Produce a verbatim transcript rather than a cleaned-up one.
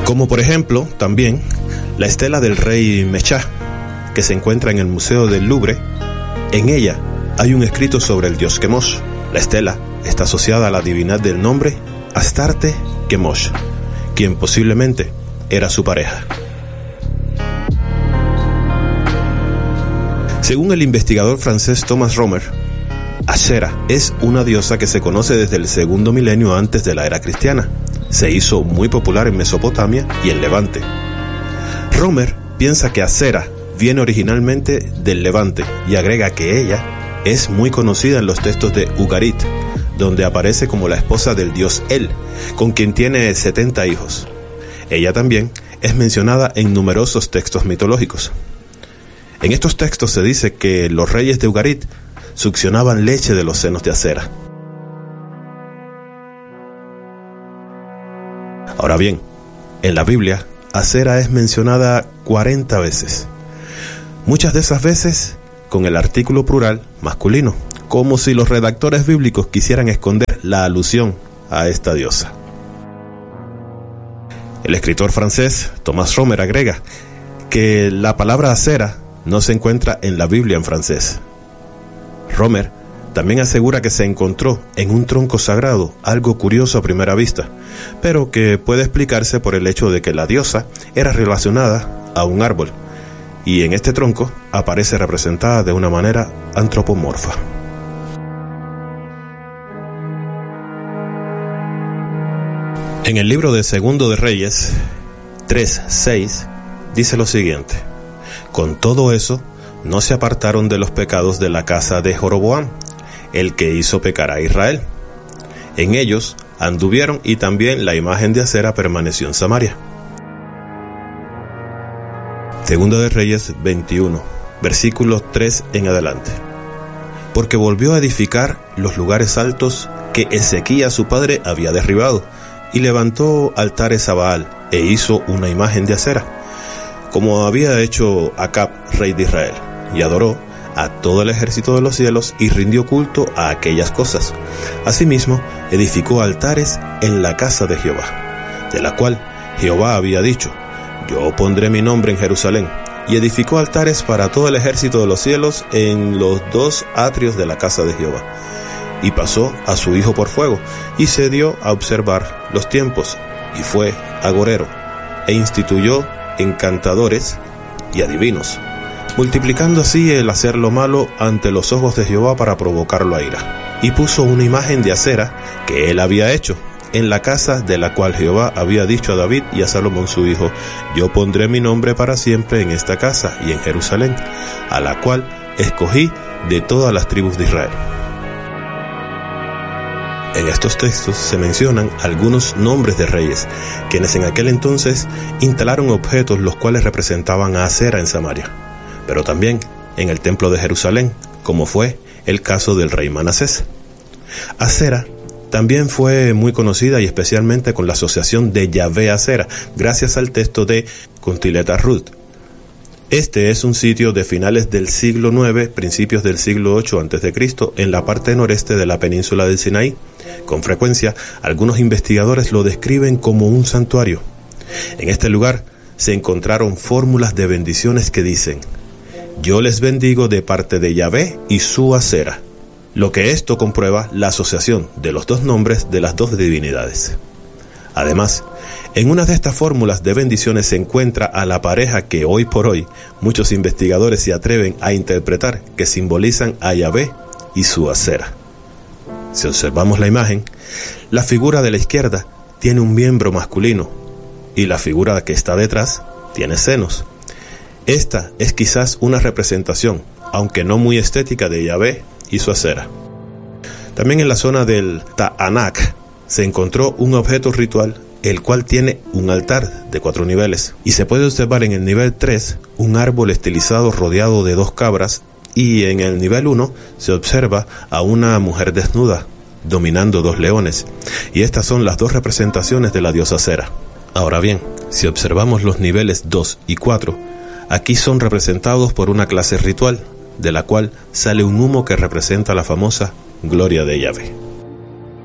Como por ejemplo, también, la estela del rey Mechá, que se encuentra en el Museo del Louvre. En ella hay un escrito sobre el dios Chemosh. La estela está asociada a la divinidad del nombre Astarte Chemosh, quien posiblemente era su pareja. Según el investigador francés Thomas Romer, Asherah es una diosa que se conoce desde el segundo milenio antes de la era cristiana. Se hizo muy popular en Mesopotamia y en Levante. Romer piensa que Asherah viene originalmente del Levante y agrega que ella es muy conocida en los textos de Ugarit, donde aparece como la esposa del dios El, con quien tiene setenta hijos. Ella también es mencionada en numerosos textos mitológicos. En estos textos se dice que los reyes de Ugarit succionaban leche de los senos de Asherah. Ahora bien, en la Biblia, Asherah es mencionada cuarenta veces. Muchas de esas veces con el artículo plural masculino, como si los redactores bíblicos quisieran esconder la alusión a esta diosa. El escritor francés Thomas Romer agrega que la palabra Asherah no se encuentra en la Biblia en francés. Romer también asegura que se encontró en un tronco sagrado algo curioso a primera vista, pero que puede explicarse por el hecho de que la diosa era relacionada a un árbol, y en este tronco aparece representada de una manera antropomorfa. En el libro de Segundo de Reyes tres seis dice lo siguiente: con todo eso no se apartaron de los pecados de la casa de Jeroboam, el que hizo pecar a Israel. En ellos anduvieron, y también la imagen de Asherah permaneció en Samaria. Segunda de Reyes veintiuno, versículos tres en adelante. Porque volvió a edificar los lugares altos que Ezequías su padre había derribado, y levantó altares a Baal, e hizo una imagen de Asherah, como había hecho Acab, rey de Israel, y adoró a todo el ejército de los cielos y rindió culto a aquellas cosas. Asimismo, edificó altares en la casa de Jehová, de la cual Jehová había dicho: yo pondré mi nombre en Jerusalén, y edificó altares para todo el ejército de los cielos en los dos atrios de la casa de Jehová. Y pasó a su hijo por fuego, y se dio a observar los tiempos, y fue agorero, e instituyó encantadores y adivinos, multiplicando así el hacer lo malo ante los ojos de Jehová para provocarlo a ira. Y puso una imagen de Asherah que él había hecho en la casa de la cual Jehová había dicho a David y a Salomón su hijo: yo pondré mi nombre para siempre en esta casa y en Jerusalén, a la cual escogí de todas las tribus de Israel. En estos textos se mencionan algunos nombres de reyes, quienes en aquel entonces instalaron objetos los cuales representaban a Asherah en Samaria, pero también en el templo de Jerusalén, como fue el caso del rey Manasés. Asherah también fue muy conocida, y especialmente con la asociación de Yahvé Asherah, gracias al texto de Contilet Ruth. Este es un sitio de finales del siglo nueve, principios del siglo ocho antes de Cristo, en la parte noreste de la península del Sinaí. Con frecuencia, algunos investigadores lo describen como un santuario. En este lugar se encontraron fórmulas de bendiciones que dicen: yo les bendigo de parte de Yahvé y su Asherah, lo que esto comprueba la asociación de los dos nombres de las dos divinidades. Además, en una de estas fórmulas de bendiciones se encuentra a la pareja que hoy por hoy muchos investigadores se atreven a interpretar que simbolizan a Yahvé y su Asherah. Si observamos la imagen, la figura de la izquierda tiene un miembro masculino y la figura que está detrás tiene senos. Esta es quizás una representación, aunque no muy estética, de Yahvé y su Asherah. También en la zona del Ta'anak se encontró un objeto ritual, el cual tiene un altar de cuatro niveles, y se puede observar en el nivel tres un árbol estilizado rodeado de dos cabras, y en el nivel uno se observa a una mujer desnuda dominando dos leones, y estas son las dos representaciones de la diosa Asherah. Ahora bien, si observamos los niveles dos y cuatro, aquí son representados por una clase ritual, de la cual sale un humo que representa la famosa gloria de Yahvé.